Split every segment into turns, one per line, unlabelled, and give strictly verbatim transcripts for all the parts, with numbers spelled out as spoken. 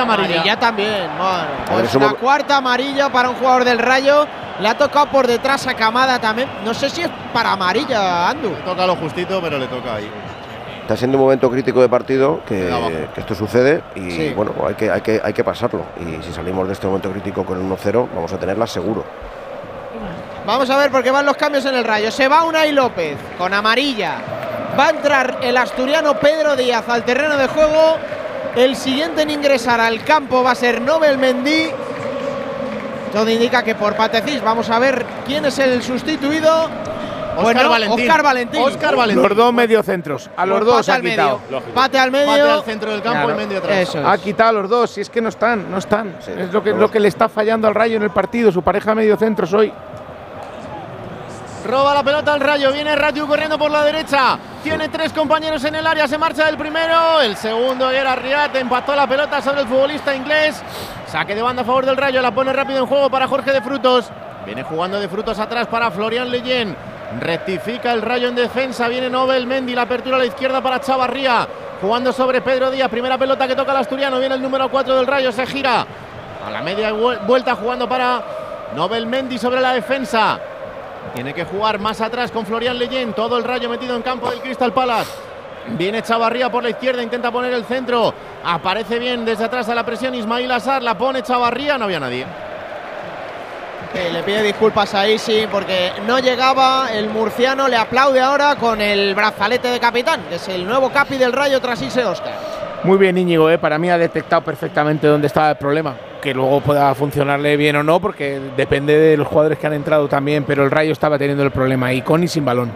amarilla.
Amarilla también, bueno. Pues
eso
la
mo-
cuarta amarilla para un jugador del Rayo. Le ha tocado por detrás a Camada también. No sé si es para amarilla, Andu.
Le toca lo justito, pero le toca ahí.
Está siendo un momento crítico de partido que,
Queda abajo.
que esto sucede y
Sí.
bueno, hay que, hay, que, hay que pasarlo. Y si salimos de este momento crítico con el uno cero, vamos a tenerla seguro.
Vamos a ver por qué van los cambios en el Rayo. Se va Unai López con amarilla. Va a entrar el asturiano Pedro Díaz al terreno de juego. El siguiente en ingresar al campo va a ser Nobel Mendy. Todo indica que por Patecís. Vamos a ver quién es el sustituido.
Óscar
Bueno,
Valentín.
Óscar Valentín.
Óscar Valentín.
Los dos mediocentros. A los
Pues
dos
pate
ha
al
quitado.
medio. Pate al medio.
Pate al centro del campo
Claro.
y Mendy atrás.
Eso es.
Ha quitado a los dos. Si es que no están, no están.
Sí,
es lo que,
los
lo
dos.
que le está fallando al Rayo en el partido. Su pareja mediocentros hoy.
Roba la pelota al Rayo, viene Ratiu corriendo por la derecha. Tiene tres compañeros en el área, se marcha el primero. El segundo era Riat, empató la pelota sobre el futbolista inglés. Saque de banda a favor del Rayo, la pone rápido en juego para Jorge de Frutos. Viene jugando de Frutos atrás para Florian Leyen. Rectifica el Rayo en defensa, viene Nobel Mendy, la apertura a la izquierda para Chavarría. Jugando sobre Pedro Díaz, primera pelota que toca el asturiano, viene el número cuatro del Rayo, se gira. A la media vuelta jugando para Nobel Mendy sobre la defensa. Tiene que jugar más atrás con Florian Leyen. Todo el Rayo metido en campo del Crystal Palace. Viene Chavarría por la izquierda, intenta poner el centro. Aparece bien desde atrás a la presión Ismail Assar. La pone Chavarría, no había nadie.
Eh, le pide disculpas ahí, sí, porque no llegaba. El murciano le aplaude ahora con el brazalete de capitán, que es el nuevo capi del Rayo tras irse Óscar.
Muy bien Íñigo, ¿eh? Para mí ha detectado perfectamente dónde estaba el problema. Que luego pueda funcionarle bien o no, porque depende de los jugadores que han entrado también, pero el Rayo estaba teniendo el problema ahí, con y sin balón.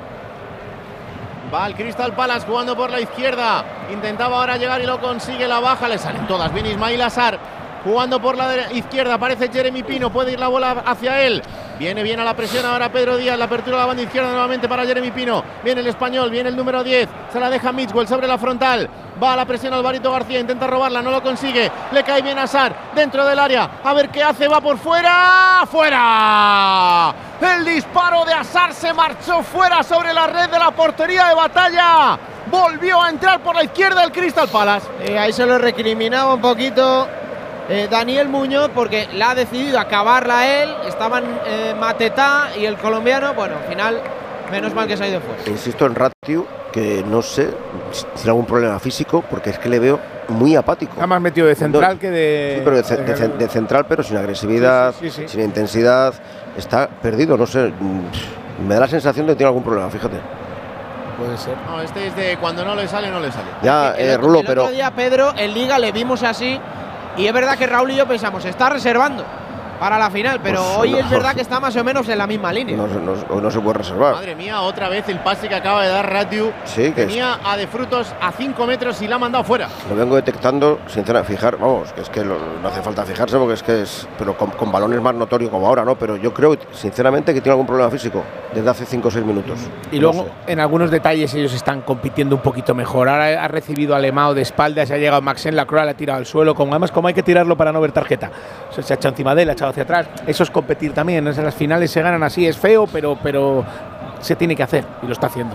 Va el Crystal Palace jugando por la izquierda. Intentaba ahora llegar y lo consigue. La baja, le salen todas. Viene Ismail Assar jugando por la izquierda. Aparece Jeremy Pino, puede ir la bola hacia él. Viene bien a la presión ahora Pedro Díaz. La apertura a la banda izquierda nuevamente para Jeremy Pino. Viene el español, viene el número diez. Se la deja Mitchell sobre la frontal. Va a la presión Alvarito García, intenta robarla, no lo consigue. Le cae bien a Assar dentro del área. A ver qué hace, va por fuera. ¡Fuera! El disparo de Assar se marchó fuera sobre la red de la portería de Batalla. Volvió a entrar por la izquierda el Crystal Palace.
Eh, ahí se lo recriminaba un poquito eh, Daniel Muñoz, porque la ha decidido acabarla él. Estaban eh, Matetá y el colombiano. Bueno, al final, menos mal que se ha ido fuera.
Insisto en Ratiu, que no sé si tiene algún problema físico, porque es que le veo muy apático.
Está más metido de central
No,
que de.
Sí, pero de, ce- de ce- de central, pero sin agresividad,
Sí, sí, sí, sí.
sin intensidad. Está perdido, no sé. mm, Me da la sensación de que tiene algún problema, fíjate.
Puede ser.
No, este es de cuando no le sale, no le sale.
Ya,
el,
eh,
otro-
Rulo,
el
pero.
otro día, Pedro, en Liga le vimos así. Y es verdad que Raúl y yo pensamos, está reservando para la final, pero
Pues,
hoy
no,
es verdad que está más o menos en la misma línea.
No, se- no, se- no se puede reservar.
Madre mía, otra vez el pase que acaba de dar Ratiu.
Sí, que es-
Tenía a De Frutos a cinco metros y la ha mandado fuera.
lo vengo detectando, sinceramente, fijar, vamos, que es que lo- no hace falta fijarse porque es que es, pero con, con balones más notorio como ahora, ¿no? Pero yo creo, sinceramente, que tiene algún problema físico desde hace cinco o seis minutos.
Y
No
luego,
sé.
en algunos detalles, ellos están compitiendo un poquito mejor. Ahora ha recibido a Lemao de espaldas, ha llegado Maxen Lacroix, le ha tirado al suelo. Como, además, como hay que tirarlo para no ver tarjeta. O sea, se ha echado encima de él, ha echado hacia atrás. Eso es competir también. ¿No? En las finales se ganan así, es feo, pero, pero se tiene que hacer y lo está haciendo.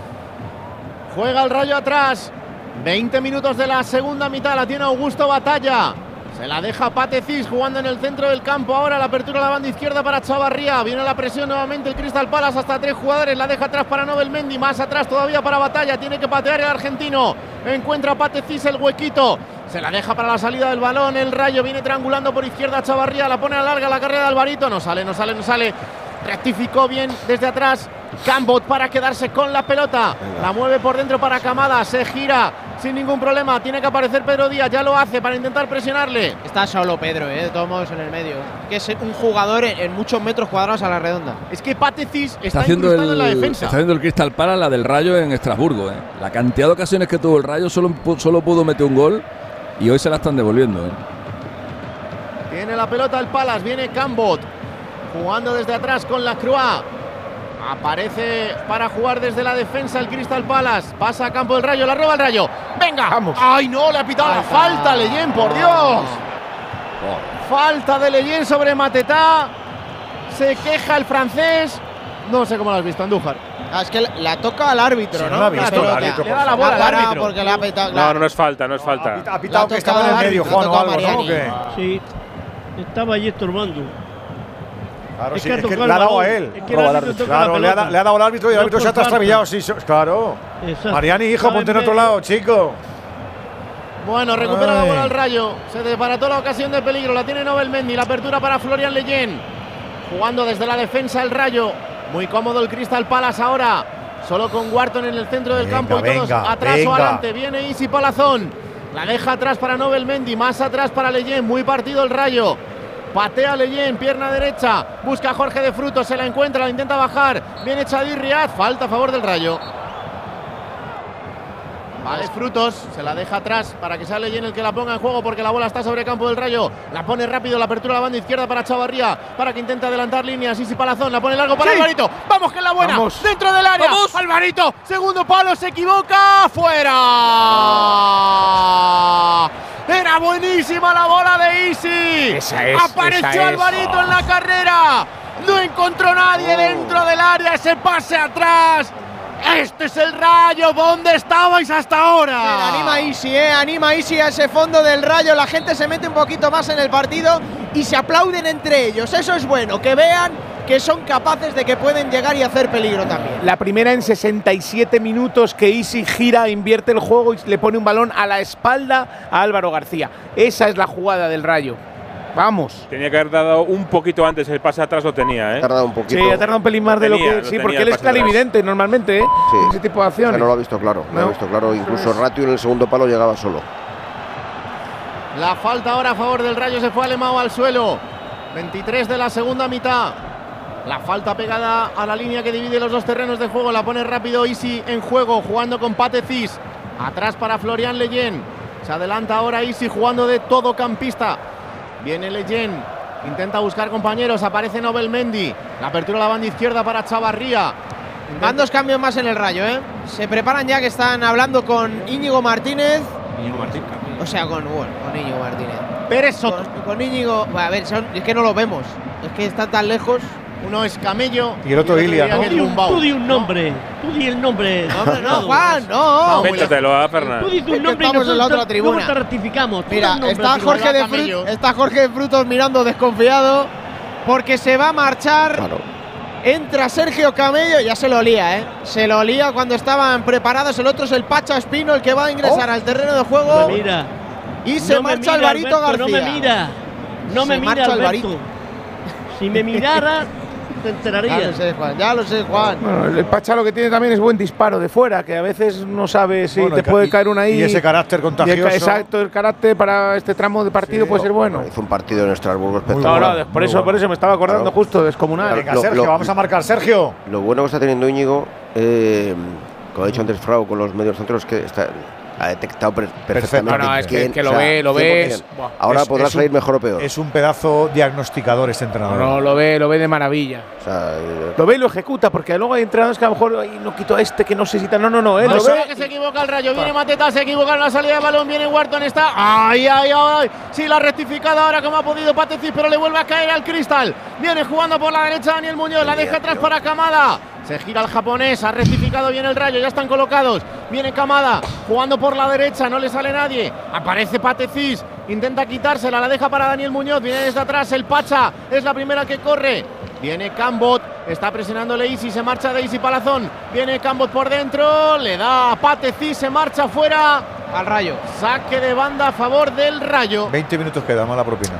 Juega el Rayo atrás. veinte minutos de la segunda mitad. La tiene Augusto Batalla. Se la deja Patecís jugando en el centro del campo. Ahora la apertura a la banda izquierda para Chavarría. Viene la presión nuevamente el Crystal Palace. Hasta tres jugadores. La deja atrás para Nobel Mendy. Más atrás todavía para Batalla. Tiene que patear el argentino. Encuentra a Patecís el huequito. Se la deja para la salida del balón. El Rayo viene triangulando por izquierda a Chavarría. La pone a larga la carrera de Alvarito. No sale, no sale, no sale. Rectificó bien desde atrás Cambot para quedarse con la pelota. La mueve por dentro para Camada. Se gira sin ningún problema. Tiene que aparecer Pedro Díaz. Ya lo hace para intentar presionarle.
Está solo Pedro, eh, de todos modos en el medio. Que es un jugador en, en muchos metros cuadrados a la redonda.
Es que Patecís está,
Está haciendo,
incrustado
el,
en la defensa.
está haciendo el Crystal Palace la del Rayo en Estrasburgo. ¿eh? La cantidad de ocasiones que tuvo el Rayo solo, pu- solo pudo meter un gol y hoy se la están devolviendo. ¿eh?
Tiene la pelota el Palace. Viene Cambot jugando desde atrás con la Croix. Aparece para jugar desde la defensa el Crystal Palace. Pasa a campo del Rayo, la roba el Rayo. ¡Venga!
Vamos.
¡Ay, no! Le ha pitado la falta, Leyen, por Dios. Falta de Leyen sobre Matetá. Se queja el francés. No sé cómo lo has visto, Andújar.
Ah, es que la toca al árbitro,
Sí,
¿no?
no la ha visto
pelota.
el árbitro,
Le da la bola al
Ha parado
árbitro.
porque le ha petado.
No,
claro.
no es falta, no es falta.
Ha pitado que
La
estaba en el
toca
medio,
al
Juan, o
árbitro,
algo, ¿no?
toca
¿O qué?
Mariani.
Sí, estaba allí estorbando.
Claro,
Es
sí,
que ha
es que le
tocado
ha dado
el
a
balón.
él.
Es que el árbitro toca la
Claro, le ha,
pelota.
da- le ha dado al árbitro y el
No
árbitro se ha
por falta.
trastabillado. Sí, so- claro.
Exacto.
Mariani, hijo,
Estaba
ponte en
en
otro
medio.
lado, chico.
Bueno, recupera la
Ay.
bola al Rayo. Se desbarató la ocasión de peligro. La tiene Nobel Mendy. La apertura para Florian Leyen. Jugando desde la defensa el Rayo. Muy cómodo el Crystal Palace ahora. Solo con Wharton en el centro del
Venga,
campo y todos
venga,
atrás
venga.
o adelante. Viene Isi Palazón. La deja atrás para Nobel Mendy. Más atrás para Leyen. Muy partido el Rayo. Patea Leyen, pierna derecha. Busca a Jorge de Frutos. Se la encuentra. La intenta bajar. Viene Chadir Riad. Falta a favor del Rayo. Vale, Frutos, se la deja atrás para que sea Leyen el que la ponga en juego porque la bola está sobre campo del Rayo. La pone rápido, la apertura a la banda izquierda para Chavarría, para que intente adelantar líneas. Isi Palazón, la pone largo para
Sí.
Alvarito. Vamos que es la buena,
Vamos.
dentro del área.
Vamos.
Alvarito, segundo palo, se equivoca, fuera. Era buenísima la bola de Isi.
Esa es,
Apareció
esa es.
Alvarito en la carrera. No encontró nadie dentro del área, ese pase atrás. Este es el Rayo, ¿dónde estabais hasta ahora?
Mira, anima Isi, eh, anima Isi a ese fondo del Rayo. La gente se mete un poquito más en el partido y se aplauden entre ellos. Eso es bueno, que vean que son capaces de que pueden llegar y hacer peligro también.
La primera en sesenta y siete minutos que Isi gira, invierte el juego y le pone un balón a la espalda a Álvaro García. Esa es la jugada del Rayo. Vamos.
Tenía que haber dado un poquito antes, el pase atrás lo tenía, ¿eh?
Tardado un poquito.
Sí, ha tardado un pelín más de lo
tenía,
que.
lo
Sí,
tenía
porque
el
él es
pase atrás.
clarividente normalmente, ¿eh?
Sí.
Ese tipo de
O sea,
acciones.
no lo ha visto claro, no, lo
No.
ha visto claro. Incluso Ratio en el segundo palo llegaba solo.
La falta ahora a favor del Rayo, se fue Alemão al suelo. veintitrés de la segunda mitad. La falta pegada a la línea que divide los dos terrenos de juego. La pone rápido Isi en juego, jugando con Pate Cis. Atrás para Florian Leyen. Se adelanta ahora Isi jugando de todo campista. Viene Leyen. Intenta buscar compañeros. Aparece Nobel Mendy. La apertura a la banda izquierda para Chavarría.
Van dos cambios más en el Rayo, ¿eh? Se preparan ya que están hablando con Íñigo Martínez.
Íñigo Martín.
O sea, con, bueno, con Íñigo Martínez.
Pérez Soto.
Con, con Íñigo. Bueno, a ver, son- es que no lo vemos. Es que están tan lejos.
Uno es Camello.
Y el otro Ilia,
diría
¿no?
que es
Tú di un-
Gumbau.
Tú di un nombre. Tú di el nombre.
No, hombre, no,
Claro.
Juan, no.
Véntatelo a
Tú
Fernández.
di tu
Es que
nombre y
estamos en la otra
nosotros
tribuna.
luego te rectificamos. Tú da
Mira,
un nombre,
está
tío.
Jorge, de
Camello.
Frutos, está Jorge de Frutos mirando desconfiado porque se va a marchar.
Claro.
Entra Sergio Camello, ya se lo olía, ¿eh? Se lo olía cuando estaban preparados. El otro es el Pacha Espino, el que va a ingresar
Oh.
al terreno de
No
juego.
me mira.
Y se
No me
marcha
mira,
Alvarito
Alberto,
García.
No me mira. No
Se
me mira,
marcha
Alberto.
Alvarito.
Si me mirara, te
Ya
enterarías.
lo sé, Juan, ya lo sé, Juan.
Bueno, el Pacha lo que tiene también es buen disparo de fuera, que a veces no sabe si
Bueno,
te
y ca-
puede
y-
caer una ahí.
y ese carácter
Y el
contagioso.
ca- exacto, el carácter para este tramo de partido
Sí.
puede ser bueno.
Hizo un partido en Estrasburgo
Muy
espectacular.
No,
bueno,
no, por
muy
eso,
bueno.
por eso me estaba acordando
Claro.
justo, descomunal.
Venga,
Lo-
Sergio,
lo-
vamos a marcar, Sergio.
Lo bueno que está teniendo Íñigo, eh, como ha dicho antes Frau, con los medios centros, que está, ha detectado per- perfectamente.
No, no, es que-
quién-
que lo
o sea,
ve, lo
cien por
ves.
cien.
Buah.
Ahora
Es-
podrá
es un-
salir mejor o peor.
Es un pedazo diagnosticador este entrenador.
No, lo ve, lo ve de maravilla.
O sea, eh,
Lo ve y lo ejecuta, porque luego hay entrenadores que a lo mejor "Ay, no quito a este que no sé si tal". No, no, no, él
No
lo
sabe
ve.
que se equivoca el Rayo, viene Mateta, se equivoca en la salida de balón, viene Wharton, está. ¡Ay, ay, ay! Sí, la rectificada ahora como ha podido Patecis, pero le vuelve a caer al Cristal. Viene jugando por la derecha Daniel Muñoz, la deja atrás para Kamada. Se gira el japonés, ha rectificado bien el Rayo, ya están colocados. Viene Kamada, jugando por la derecha, no le sale nadie. Aparece Patecis, intenta quitársela, la deja para Daniel Muñoz, viene desde atrás el Pacha, es la primera que corre. Viene Cambot, está presionándole Isi, se marcha de Isi Palazón. Viene Cambot por dentro, le da a Patecis, se marcha fuera.
Al Rayo.
Saque de banda a favor del Rayo.
veinte minutos queda, mala propina.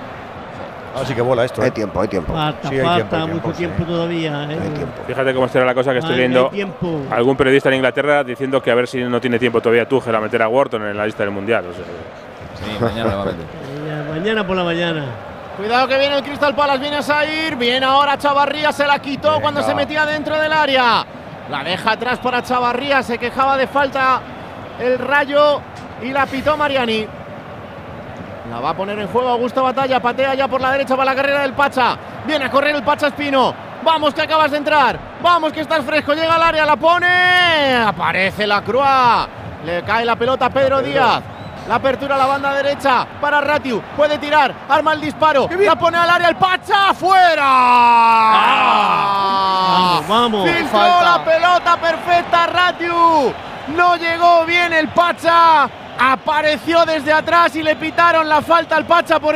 Así que bola esto.
hay
¿eh?
tiempo, hay tiempo.
Falta,
Sí, hay
falta,
tiempo, hay
mucho
tiempo,
tiempo
sí.
todavía. ¿eh?
Hay tiempo.
Fíjate cómo está la cosa que estoy
Ay,
viendo.
hay tiempo.
Algún periodista en Inglaterra diciendo que a ver si no tiene tiempo todavía Tuchel a meter a Wharton en la lista del Mundial. O sea,
Sí, mañana va a meter.
Mañana, mañana por la mañana.
Cuidado que viene el Crystal Palace, viene a salir. Viene ahora Chavarría, se la quitó
Venga.
cuando se metía dentro del área. La deja atrás para Chavarría, se quejaba de falta el Rayo y la pitó Mariani. La va a poner en juego Augusto Batalla, patea ya por la derecha para la carrera del Pacha. Viene a correr el Pacha Espino. Vamos que acabas de entrar. Vamos que estás fresco. Llega al área, la pone. Aparece la Crua. Le cae la pelota a Pedro Díaz. La apertura a la banda derecha para Ratiu. Puede tirar. Arma el disparo. La pone al área el Pacha. ¡Fuera!
Vamos, vamos.
Filtró
falta.
la pelota perfecta Ratiu. No llegó bien el Pacha. Apareció desde atrás y le pitaron la falta al Pacha por